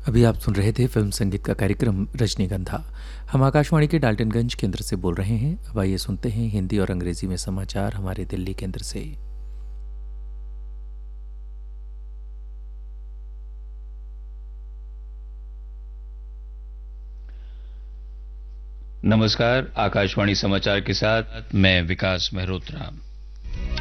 अभी आप सुन रहे थे फिल्म संगीत का कार्यक्रम रजनीगंधा। हम आकाशवाणी के डाल्टनगंज केंद्र से बोल रहे हैं। अब आइए सुनते हैं हिंदी और अंग्रेजी में समाचार हमारे दिल्ली केंद्र से। नमस्कार, आकाशवाणी समाचार के साथ मैं विकास मेहरोत्रा।